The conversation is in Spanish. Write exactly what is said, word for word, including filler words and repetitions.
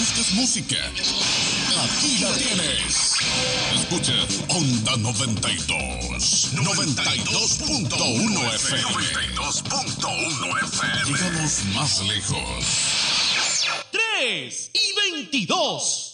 buscas música, aquí la tienes. Escucha Onda noventa y dos. noventa y dos punto uno F M. noventa y dos punto uno F M. Llegamos más lejos. tres y veintidós.